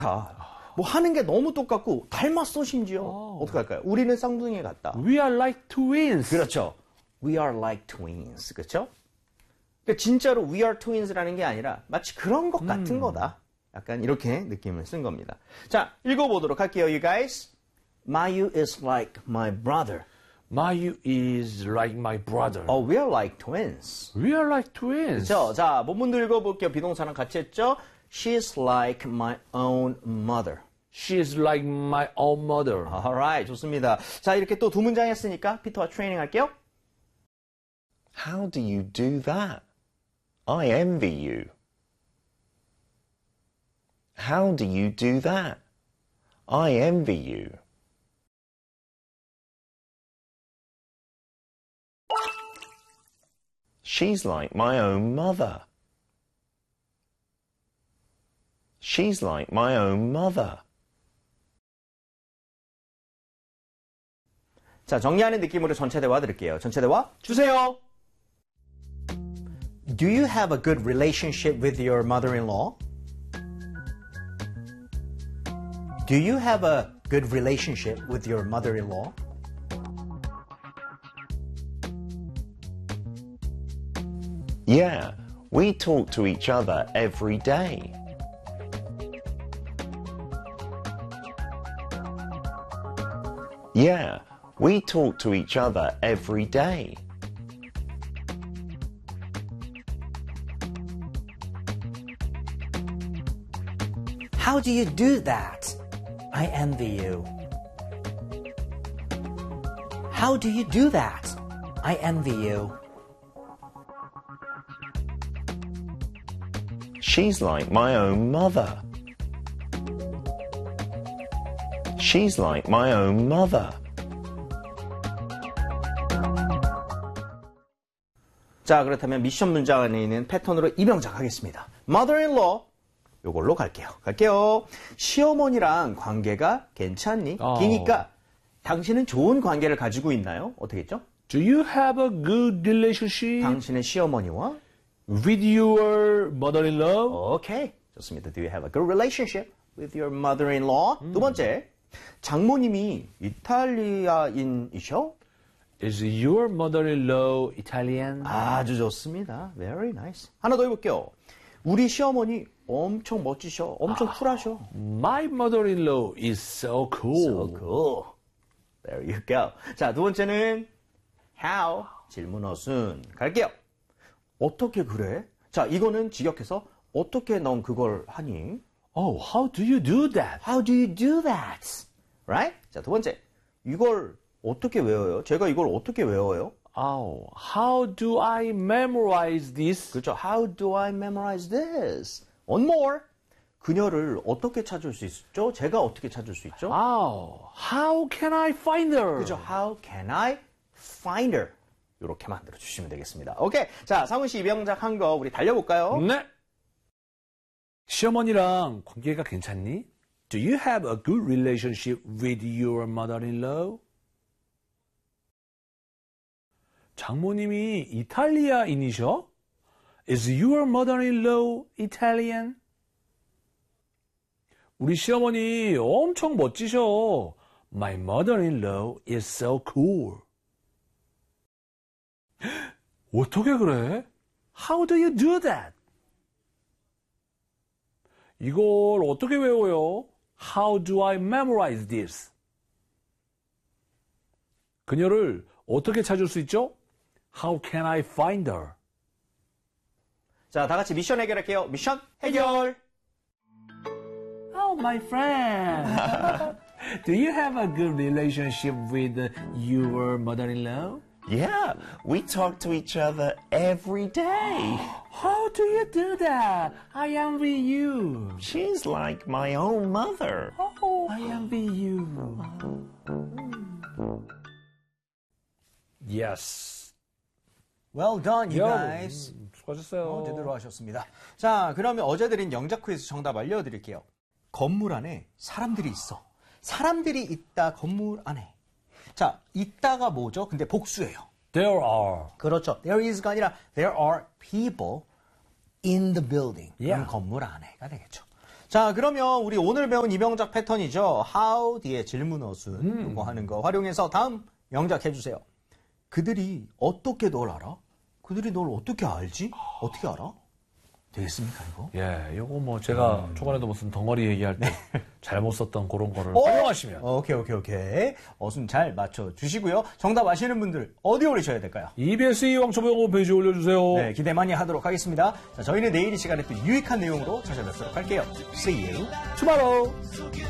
뭐 하는 게 너무 똑같고 닮았어 심지어. 어떡할까요? 우리는 쌍둥이 같다. We are like twins. 그렇죠. We are like twins. 그렇죠? 그러니까 진짜로 we are twins라는 게 아니라 마치 그런 것 같은 거다. 약간 이렇게 느낌을 쓴 겁니다. 자, 읽어보도록 할게요, you guys. Mayu is like my brother. Mayu is like my brother. Oh, we are like twins. We are like twins. 그렇죠? 자, 본문도 읽어볼게요. 비동사랑 같이 했죠? She's like my own mother. She is like my own mother. Alright, 좋습니다. 자, 이렇게 또 두 문장 했으니까 피터와 트레이닝 할게요. How do you do that? I envy you. How do you do that? I envy you. She's like my own mother. She's like my own mother. 자, 정리하는 느낌으로 전체 대화 들을게요. 전체 대화 주세요. Do you have a good relationship with your mother-in-law? Do you have a good relationship with your mother-in-law? Yeah, we talk to each other every day. Yeah, we talk to each other every day. How do you do that? I envy you. How do you do that? I envy you. She's like my own mother. She's like my own mother. 자, 그렇다면 미션 문장 안에 있는 패턴으로 이병작 하겠습니다. Mother-in-law. 요걸로 갈게요. 시어머니랑 관계가 괜찮니? 기니까 당신은 좋은 관계를 가지고 있나요? 어떻게 했죠? Do you have a good relationship 당신의 시어머니와 with your mother-in-law? 오케이. 좋습니다. Do you have a good relationship with your mother-in-law? 두 번째. 장모님이 이탈리아인이셔? Is your mother-in-law Italian? 아주 좋습니다. Very nice. 하나 더 해볼게요. 우리 시어머니 엄청 멋지셔. 엄청 쿨하셔. My mother-in-law is so cool. So cool. There you go. 자, 두 번째는 how 질문어순 갈게요. 어떻게 그래? 자, 이거는 직역해서 어떻게 넌 그걸 하니? Oh, how do you do that? How do you do that? Right? 자, 두 번째. 이걸 어떻게 외워요? 제가 이걸 어떻게 외워요? Oh, how do I memorize this? 그렇죠. How do I memorize this? One more. 그녀를 어떻게 찾을 수 있죠? 제가 어떻게 찾을 수 있죠? Oh, how can I find her? 그죠? How can I find her? 이렇게 만들어 주시면 되겠습니다. 오케이. 자, 상훈 씨 이병작 한 거 우리 달려볼까요? 네. 시어머니랑 관계가 괜찮니? Do you have a good relationship with your mother-in-law? 장모님이 이탈리아인이셔? Is your mother-in-law Italian? 우리 시어머니 엄청 멋지셔. My mother-in-law is so cool. 어떻게 그래? How do you do that? 이걸 어떻게 외워요? How do I memorize this? 그녀를 어떻게 찾을 수 있죠? How can I find her? 자, 다 같이 미션 해결할게요. 미션 해결! Oh, my friend. Do you have a good relationship with your mother-in-law? Yeah, we talk to each other every day. How do you do that? I envy you. She's like my own mother. Oh, I envy you. Yes. Well done, you guys. 수고하셨어요. 제대로 하셨습니다. 자, 그러면 어제 드린 영작 퀴즈 정답 알려드릴게요. 건물 안에 사람들이 있어. 사람들이 있다, 건물 안에. 자, 있다가 뭐죠? 근데 복수예요. There are. 그렇죠. There is가 아니라 there are people in the building. Yeah. 건물 안에가 되겠죠. 자, 그러면 우리 오늘 배운 이 명작 패턴이죠. how 뒤에 질문 어순 이거 하는 거 활용해서 다음 명작 해주세요. 그들이 어떻게 널 알아? 그들이 널 어떻게 알지? 어떻게 알아? 되겠습니까, 이거? 예, 요거 뭐 제가 초반에도 무슨 덩어리 얘기할 때 잘못 썼던 그런 거를 활용하시면. 오케이. 어순 잘 맞춰주시고요. 정답 아시는 분들 어디 올리셔야 될까요? EBS 왕초보영 홈페이지에 올려주세요. 네, 기대 많이 하도록 하겠습니다. 자, 저희는 내일 이 시간에 또 유익한 내용으로 찾아뵙도록 할게요. See you tomorrow!